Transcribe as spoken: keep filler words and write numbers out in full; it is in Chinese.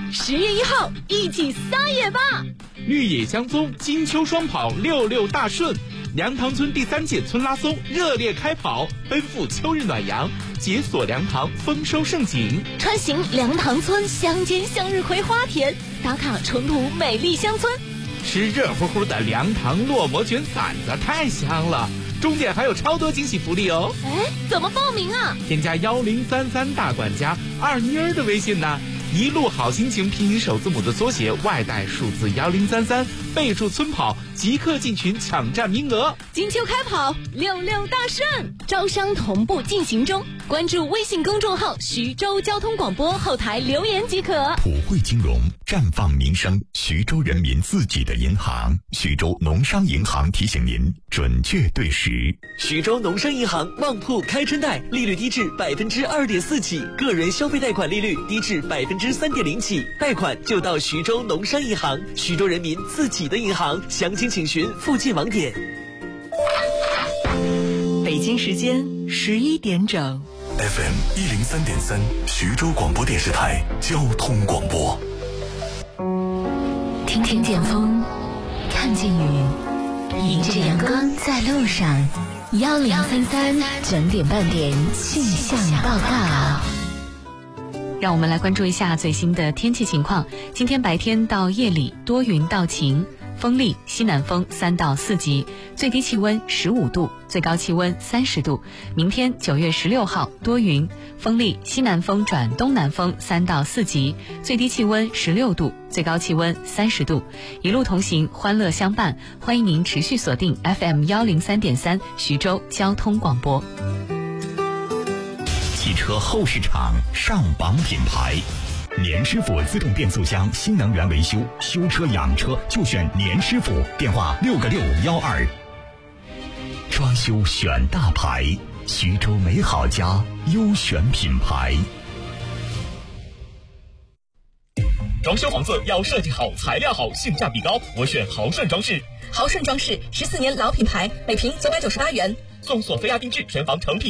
十月一号一起撒野吧！ 绿野香踪金秋双跑六六大顺，梁塘村第三届村拉松热烈开跑，奔赴秋日暖阳，解锁梁塘丰收盛景。 穿行梁塘村乡间向日葵花田，打卡淳朴美丽乡村。 吃热乎乎的梁塘烙馍卷馓子太香了，终点还有超多惊喜福利哦！ 哎，怎么报名啊？ 添加幺零三三大管家二妮儿的微信呢，一路好心情拼音首字母的缩写，外带数字幺零三三，备注村跑，即刻进群抢占名额。 金秋开跑，六六大顺，招商同步进行中。关注微信公众号徐州交通广播，后台留言即可。 普惠金融，绽放民生，徐州人民自己的银行。徐州农商银行提醒您准确对时。 徐州农商银行旺铺开春贷，利率低至百分之二点四起，个人消费贷款利率低至百分之三点零起，贷款就到徐州农商银行，徐州人民自己的银行。详情请询附近网点。 北京时间十一点整。 F M 一零三点三，徐州广播电视台交通广播。 听听见风，看见雨，迎着阳光在路上。幺零三三整点半点气象报告。 让我们来关注一下最新的天气情况。今天白天到夜里多云到晴，风力西南风三到四级，最低气温十五度，最高气温三十度。明天九月十六号多云，风力西南风转东南风三到四级，最低气温十六度，最高气温三十度。一路同行，欢乐相伴，欢迎您持续锁定 F M 幺零三点三徐州交通广播。 汽车后市场上榜品牌，年师傅自动变速箱新能源维修，修车养车就选年师傅，电话六个六幺二。装修选大牌，徐州美好家优选品牌。 装修房子要设计好，材料好，性价比高，我选豪顺装饰。 豪顺装饰十四年老品牌，每平九百九十八元， 送索菲亚定制全房成品。